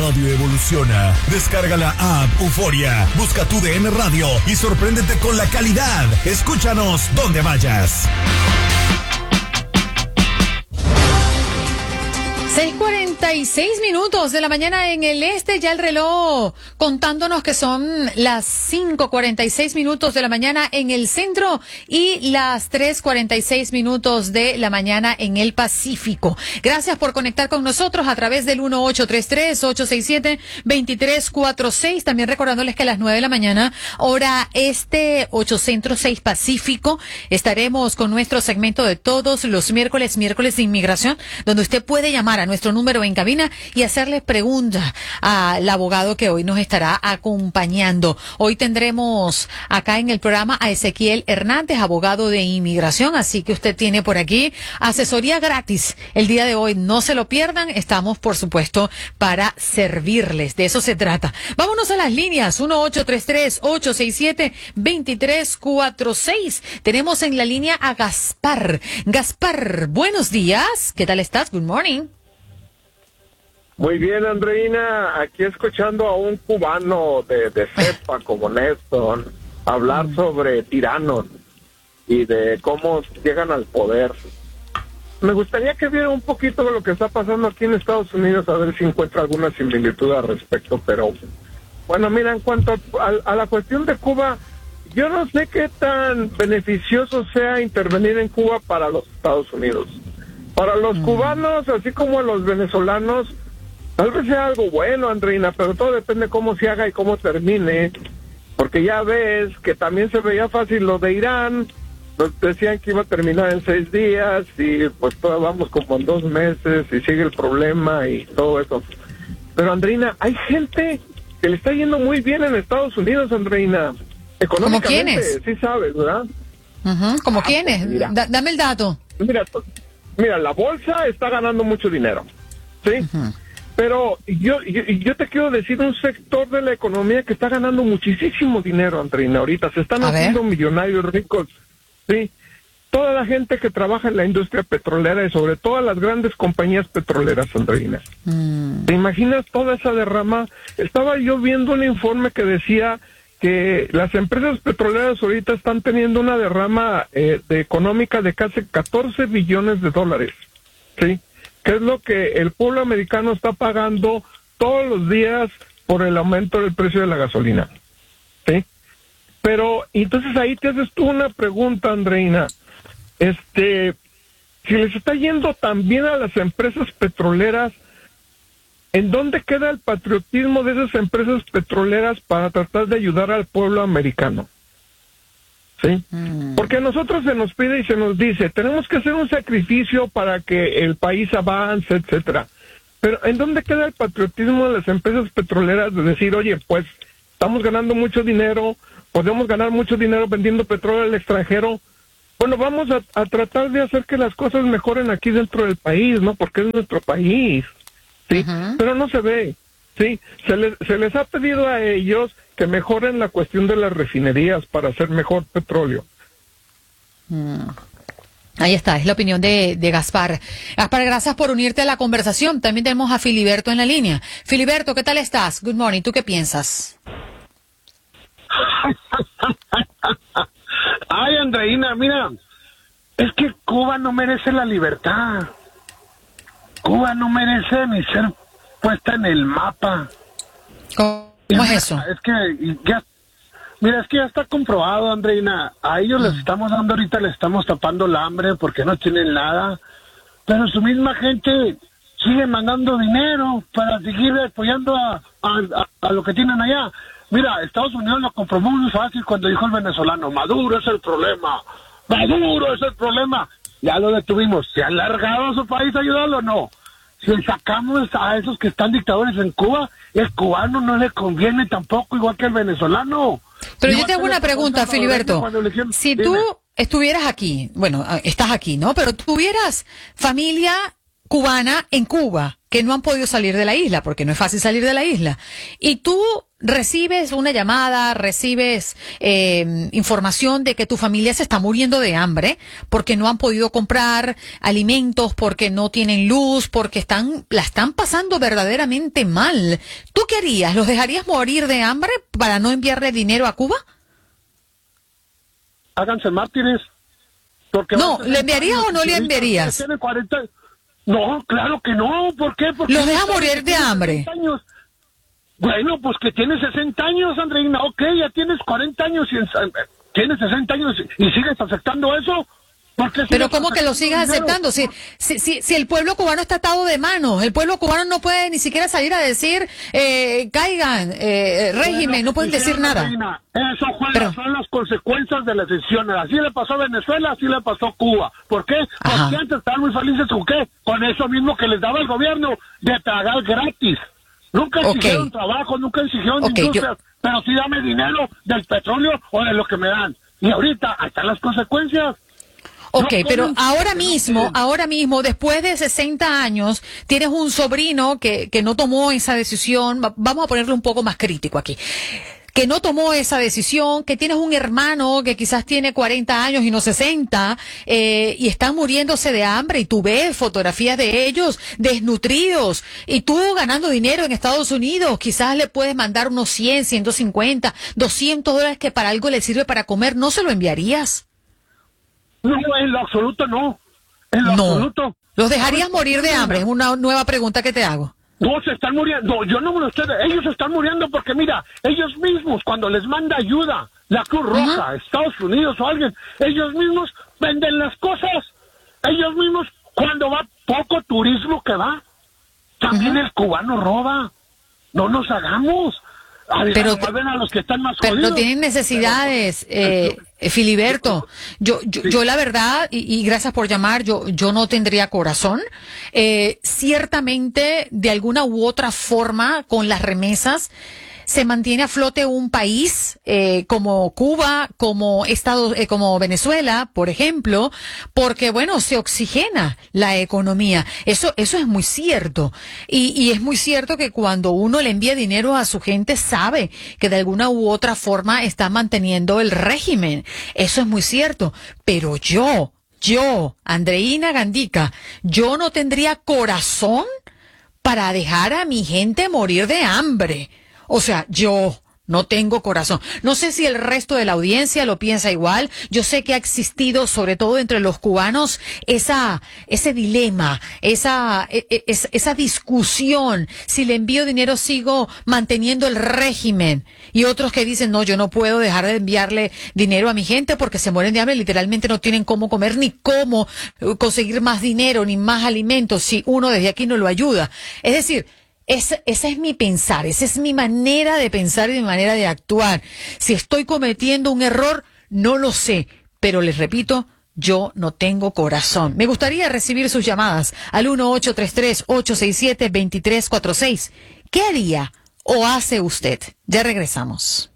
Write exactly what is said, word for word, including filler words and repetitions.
radio evoluciona. Descarga la app Euforia, busca tu D N Radio y sorpréndete con la calidad. Escúchanos donde vayas. seis cuarenta y seis minutos de la mañana en el este, ya el reloj contándonos que son las cinco cuarenta y seis minutos de la mañana en el centro y las tres cuarenta y seis minutos de la mañana en el Pacífico. Gracias por conectar con nosotros a través del uno ocho tres tres, ocho seis siete, dos tres cuatro seis. También recordándoles que a las nueve de la mañana, hora este, ocho centro, seis Pacífico, estaremos con nuestro segmento de todos los miércoles, miércoles de inmigración, donde usted puede llamar a nuestro número en cabina y hacerle preguntas al abogado que hoy nos estará acompañando. Hoy tendremos acá en el programa a Ezequiel Hernández, abogado de inmigración, así que usted tiene por aquí asesoría gratis el día de hoy. No se lo pierdan, estamos por supuesto para servirles, de eso se trata. Vámonos a las líneas, uno ocho tres tres, ocho seis siete, dos tres cuatro seis. Tenemos en la línea a Gaspar. Gaspar, buenos días, ¿qué tal estás? Good morning. Muy bien, Andreina, aquí escuchando a un cubano de, de cepa como Néstor hablar sobre tiranos y de cómo llegan al poder. Me gustaría que viera un poquito de lo que está pasando aquí en Estados Unidos, a ver si encuentra alguna similitud al respecto, pero bueno, mira, en cuanto a, a la cuestión de Cuba, yo no sé qué tan beneficioso sea intervenir en Cuba para los Estados Unidos. Para los mm. cubanos, así como los venezolanos, tal vez sea algo bueno, Andreina, pero todo depende cómo se haga y cómo termine, porque ya ves que también se veía fácil lo de Irán, nos decían que iba a terminar en seis días y pues todavía vamos como en dos meses y sigue el problema y todo eso. Pero Andreina, hay gente que le está yendo muy bien en Estados Unidos, Andreina, económicamente. ¿Cómo quiénes? Sí sabes, ¿verdad? Uh-huh. ¿Cómo ah, quiénes? Pues da, dame el dato. Mira, mira, la bolsa está ganando mucho dinero, ¿sí? Uh-huh. Pero yo, yo yo te quiero decir un sector de la economía que está ganando muchísimo dinero, Andreina, ahorita. Se están A haciendo ver. millonarios ricos, ¿sí? Toda la gente que trabaja en la industria petrolera y sobre todo las grandes compañías petroleras, Andreina. Mm. ¿Te imaginas toda esa derrama? Estaba yo viendo un informe que decía que las empresas petroleras ahorita están teniendo una derrama eh, de económica de casi catorce billones de dólares, ¿sí? Que es lo que el pueblo americano está pagando todos los días por el aumento del precio de la gasolina, ¿sí? Pero, entonces ahí te haces tú una pregunta, Andreina, este, si les está yendo tan bien a las empresas petroleras, ¿en dónde queda el patriotismo de esas empresas petroleras para tratar de ayudar al pueblo americano? ¿Sí? Mm. Porque a nosotros se nos pide y se nos dice, tenemos que hacer un sacrificio para que el país avance, etcétera. Pero ¿en dónde queda el patriotismo de las empresas petroleras de decir, oye, pues estamos ganando mucho dinero, podemos ganar mucho dinero vendiendo petróleo al extranjero? Bueno, vamos a, a tratar de hacer que las cosas mejoren aquí dentro del país, ¿no? Porque es nuestro país, ¿sí? Uh-huh. Pero no se ve, ¿sí? Se les, se les ha pedido a ellos que mejoren la cuestión de las refinerías para hacer mejor petróleo. Mm. Ahí está, es la opinión de, de Gaspar. Gaspar, gracias por unirte a la conversación. También tenemos a Filiberto en la línea. Filiberto, ¿qué tal estás? Good morning, ¿tú qué piensas? Ay, Andreina, mira, es que Cuba no merece la libertad. Cuba no merece ni ser puesta en el mapa. ¿Cómo? ¿Cómo es eso? Es que ya, mira, es que ya está comprobado, Andreina. A ellos mm. les estamos dando ahorita, les estamos tapando el hambre porque no tienen nada. Pero su misma gente sigue mandando dinero para seguir apoyando a, a, a, a lo que tienen allá. Mira, Estados Unidos lo comprobó muy fácil cuando dijo el venezolano, Maduro es el problema, Maduro es el problema. Ya lo detuvimos. ¿Se ha alargado a su país a ayudarlo o no? Si sacamos a esos que están dictadores en Cuba, el cubano no le conviene tampoco, igual que el venezolano. Pero igual yo te hago una pregunta, Filiberto. Si tú estuvieras aquí, bueno, estás aquí, ¿no? Pero tuvieras familia cubana en Cuba, que no han podido salir de la isla, porque no es fácil salir de la isla. Y tú recibes una llamada, recibes eh, información de que tu familia se está muriendo de hambre, porque no han podido comprar alimentos, porque no tienen luz, porque están la están pasando verdaderamente mal. ¿Tú qué harías? ¿Los dejarías morir de hambre para no enviarle dinero a Cuba? Háganse mártires. Porque no, ¿le enviarías o no le enviarías? Tiene cuarenta... No, claro que no. ¿Por qué? Porque los deja morir de hambre. Años. Bueno, pues que tienes sesenta años, Andreina. Ok, ya tienes cuarenta años y tienes sesenta años y sigues aceptando eso. Pero ¿cómo que lo sigas aceptando? Si, si, si, si el pueblo cubano está atado de manos, el pueblo cubano no puede ni siquiera salir a decir, eh, caigan, eh, régimen, bueno, no pueden decir nada. Reina, eso fue, Pero, son las consecuencias de las decisiones. Así le pasó a Venezuela, así le pasó a Cuba. ¿Por qué? Ajá. Porque antes estaban muy felices con qué? Con eso mismo que les daba el gobierno de pagar gratis. Nunca exigieron okay. trabajo, nunca exigieron okay, industria, yo... pero sí dame dinero del petróleo o de lo que me dan. Y ahorita, ahí están las consecuencias. Ok, no, pero ahora mismo, ahora mismo, después de sesenta años, tienes un sobrino que, que no tomó esa decisión, vamos a ponerlo un poco más crítico aquí, que no tomó esa decisión, que tienes un hermano que quizás tiene cuarenta años y no sesenta, eh, y están muriéndose de hambre, y tú ves fotografías de ellos desnutridos, y tú ganando dinero en Estados Unidos, quizás le puedes mandar unos cien, ciento cincuenta, doscientos dólares que para algo le sirve para comer, ¿no se lo enviarías? No, en lo absoluto no. En lo no. absoluto. ¿Los dejarías morir de hambre? Es una nueva pregunta que te hago. No, se están muriendo. No, yo no me lo estoy... Ellos se están muriendo porque, mira, ellos mismos, cuando les manda ayuda, la Cruz Roja, uh-huh. Estados Unidos o alguien, ellos mismos venden las cosas. Ellos mismos, cuando va poco turismo que va, también uh-huh. el cubano roba. No nos hagamos. A ver, pero, a los que están más pero jodidos. no tienen necesidades, eh, Filiberto. Yo, yo, sí. yo la verdad, y, y gracias por llamar, yo, yo no tendría corazón. Eh, ciertamente, de alguna u otra forma, con las remesas, se mantiene a flote un país eh, como Cuba, como Estados, eh, como Venezuela, por ejemplo, porque bueno, se oxigena la economía. Eso, eso es muy cierto. Y, y es muy cierto que cuando uno le envía dinero a su gente, sabe que de alguna u otra forma está manteniendo el régimen. Eso es muy cierto. Pero yo, yo, Andreina Gandica, yo no tendría corazón para dejar a mi gente morir de hambre. O sea, yo no tengo corazón. No sé si el resto de la audiencia lo piensa igual. Yo sé que ha existido, sobre todo entre los cubanos, esa, ese dilema, esa, esa, esa discusión. Si le envío dinero, sigo manteniendo el régimen. Y otros que dicen, no, yo no puedo dejar de enviarle dinero a mi gente porque se mueren de hambre. Literalmente no tienen cómo comer, ni cómo conseguir más dinero, ni más alimentos, si uno desde aquí no lo ayuda. Es decir, Ese, ese es mi pensar, esa es mi manera de pensar y mi manera de actuar. Si estoy cometiendo un error, no lo sé, pero les repito, yo no tengo corazón. Me gustaría recibir sus llamadas al uno ocho tres tres, ocho seis siete, dos tres cuatro seis. ¿Qué haría o hace usted? Ya regresamos.